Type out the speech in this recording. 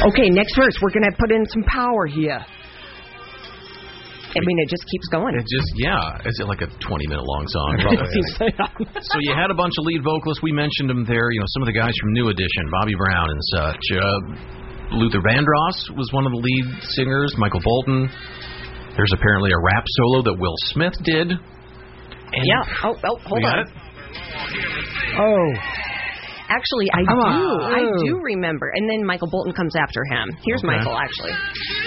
Okay, next verse. We're going to put in some power here. I mean, it just keeps going. Is it like a 20-minute long song? So you had a bunch of lead vocalists. We mentioned them there. You know, some of the guys from New Edition, Bobby Brown and such. Luther Vandross was one of the lead singers. Michael Bolton. There's apparently a rap solo that Will Smith did. And hold on. Oh. Actually, I do remember. And then Michael Bolton comes after him. Here's Michael, actually.